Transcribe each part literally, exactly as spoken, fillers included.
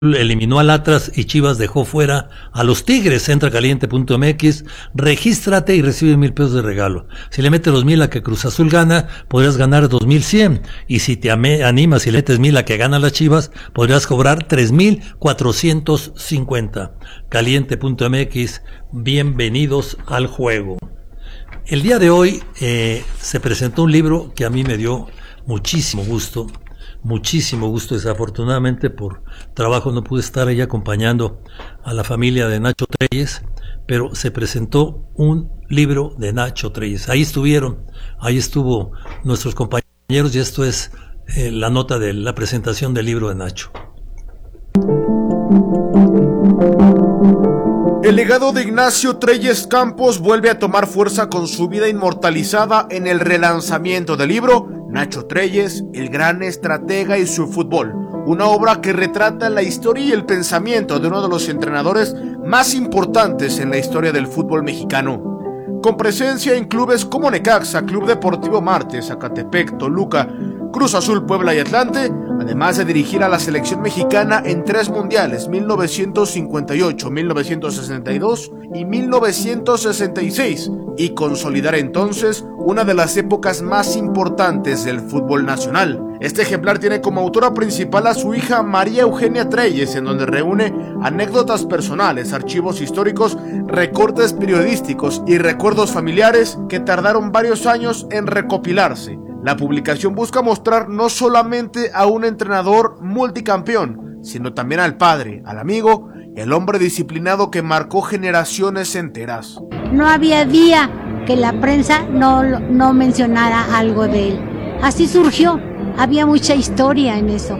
eliminó al Atlas y Chivas dejó fuera a los Tigres. Entra caliente punto m x, regístrate y recibe mil pesos de regalo. Si le metes los mil a que Cruz Azul gana, podrías ganar dos mil cien. Y si te animas y le metes mil a que gana las Chivas, podrías cobrar tres mil cuatrocientos cincuenta. caliente punto m x, bienvenidos al juego. El día de hoy eh, se presentó un libro que a mí me dio muchísimo gusto. Muchísimo gusto. Desafortunadamente por trabajo no pude estar ahí acompañando a la familia de Nacho Treyes, pero se presentó un libro de Nacho Treyes. Ahí estuvieron, ahí estuvo nuestros compañeros y esto es eh, la nota de la presentación del libro de Nacho. El legado de Ignacio Treyes Campos vuelve a tomar fuerza con su vida inmortalizada en el relanzamiento del libro Nacho Treyes, el gran estratega y su fútbol, una obra que retrata la historia y el pensamiento de uno de los entrenadores más importantes en la historia del fútbol mexicano. Con presencia en clubes como Necaxa, Club Deportivo Marte, Zacatepec, Toluca, Cruz Azul, Puebla y Atlante, además de dirigir a la selección mexicana en tres mundiales, mil novecientos cincuenta y ocho, mil novecientos sesenta y dos y mil novecientos sesenta y seis, y consolidar entonces una de las épocas más importantes del fútbol nacional. Este ejemplar tiene como autora principal a su hija María Eugenia Treyes, en donde reúne anécdotas personales, archivos históricos, recortes periodísticos y recuerdos familiares que tardaron varios años en recopilarse. La publicación busca mostrar no solamente a un entrenador multicampeón, sino también al padre, al amigo y al hombre disciplinado que marcó generaciones enteras. No había día que la prensa no, no mencionara algo de él. Así surgió, había mucha historia en eso.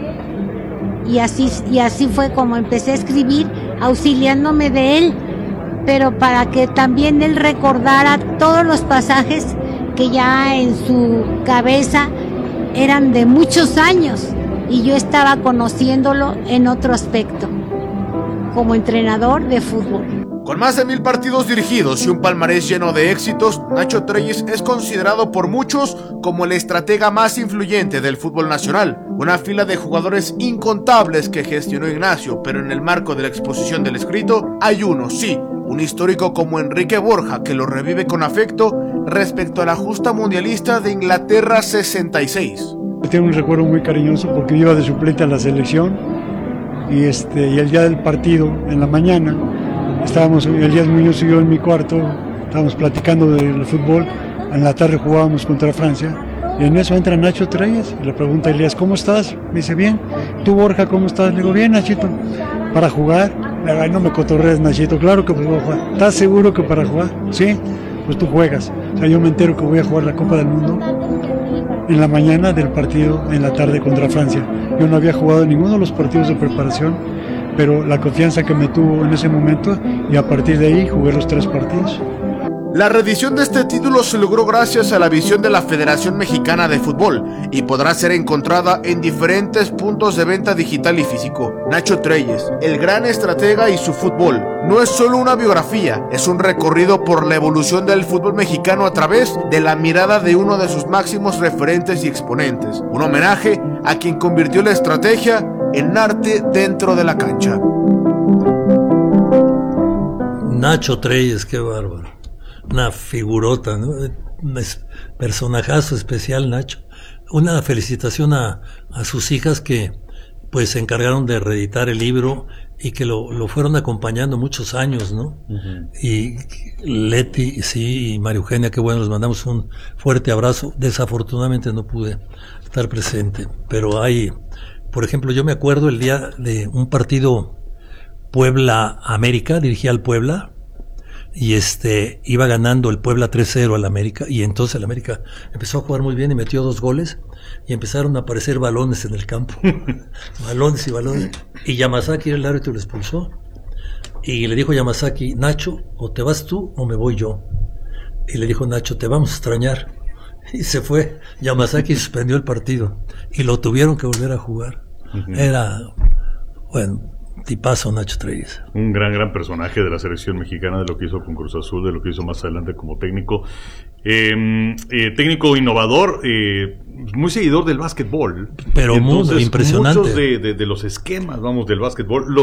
Y así, y así fue como empecé a escribir, auxiliándome de él, pero para que también él recordara todos los pasajes que ya en su cabeza eran de muchos años y yo estaba conociéndolo en otro aspecto, como entrenador de fútbol. Con más de mil partidos dirigidos y un palmarés lleno de éxitos, Nacho Treyes es considerado por muchos como el estratega más influyente del fútbol nacional. Una fila de jugadores incontables que gestionó Ignacio, pero en el marco de la exposición del escrito hay uno, sí, un histórico como Enrique Borja, que lo revive con afecto respecto a la justa mundialista de Inglaterra sesenta y seis. Tengo un recuerdo muy cariñoso porque iba de suplente a la selección y, este, y el día del partido, en la mañana, estábamos, Elías Muñoz y yo en mi cuarto, estábamos platicando del fútbol, en la tarde jugábamos contra Francia y en eso entra Nacho Treyes y le pregunta a Elías, ¿cómo estás? Me dice, bien. ¿Tú, Borja, cómo estás? Le digo, bien, Nachito. ¿Para jugar? Ay, no me cotorrees, Nachito, claro que puedo jugar. ¿Estás seguro que para jugar? Sí, pues tú juegas. O sea, yo me entero que voy a jugar la Copa del Mundo en la mañana del partido, en la tarde contra Francia. Yo no había jugado ninguno de los partidos de preparación, pero la confianza que me tuvo en ese momento, y a partir de ahí jugué los tres partidos. La reedición de este título se logró gracias a la visión de la Federación Mexicana de Fútbol y podrá ser encontrada en diferentes puntos de venta digital y físico. Nacho Treyes, el gran estratega y su fútbol, no es solo una biografía, es un recorrido por la evolución del fútbol mexicano a través de la mirada de uno de sus máximos referentes y exponentes. Un homenaje a quien convirtió la estrategia en arte dentro de la cancha. Nacho Treyes, qué bárbaro. Una figurota, ¿no? Un personajazo especial, Nacho. Una felicitación a, a sus hijas que pues se encargaron de reeditar el libro y que lo, lo fueron acompañando muchos años, ¿no? Uh-huh. Y Leti, sí, y María Eugenia, qué bueno, les mandamos un fuerte abrazo. Desafortunadamente no pude estar presente, pero hay, por ejemplo, yo me acuerdo el día de un partido Puebla-América, dirigía al Puebla, y este iba ganando el Puebla tres cero al América, y entonces el América empezó a jugar muy bien y metió dos goles y empezaron a aparecer balones en el campo. Balones y balones, y Yamazaki era el árbitro y lo expulsó y le dijo Yamazaki, Nacho, o te vas tú o me voy yo. Y le dijo Nacho, te vamos a extrañar, y se fue Yamazaki y suspendió el partido y lo tuvieron que volver a jugar. Uh-huh. Era, bueno, Tipazo Nacho Treyes. Un gran, gran personaje de la selección mexicana, de lo que hizo con Cruz Azul, de lo que hizo más adelante como técnico. Eh, eh, técnico innovador, eh, muy seguidor del básquetbol. Pero muy impresionante. Muchos de, de, de los esquemas, vamos, del básquetbol, los